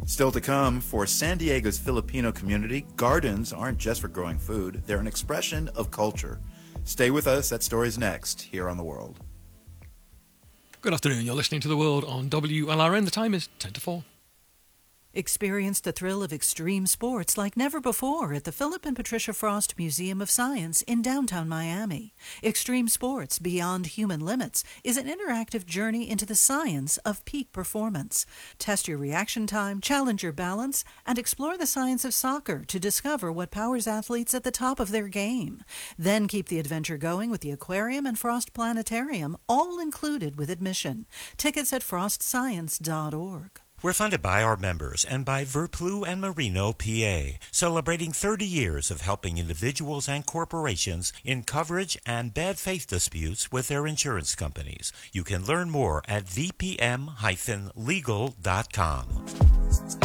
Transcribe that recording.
Still to come, for San Diego's Filipino community, gardens aren't just for growing food, they're an expression of culture. Stay with us, that story's next, here on The World. Good afternoon, you're listening to The World on WLRN. The time is 10 to 4. Experience the thrill of extreme sports like never before at the Philip and Patricia Frost Museum of Science in downtown Miami. Extreme Sports Beyond Human Limits is an interactive journey into the science of peak performance. Test your reaction time, challenge your balance, and explore the science of soccer to discover what powers athletes at the top of their game. Then keep the adventure going with the aquarium and Frost Planetarium, all included with admission. Tickets at frostscience.org. We're funded by our members and by Verplu and Marino, PA, celebrating 30 years of helping individuals and corporations in coverage and bad faith disputes with their insurance companies. You can learn more at vpm-legal.com.